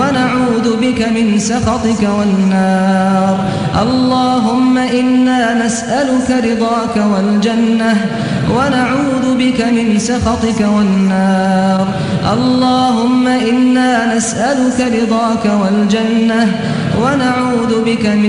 ونعوذ بك من سخطك والنار. اللهم إنا نسألك رضاك والجنة ونعوذ بك من سخطك والنار. اللهم إنا نسألك رضاك والجنة ونعوذ بك من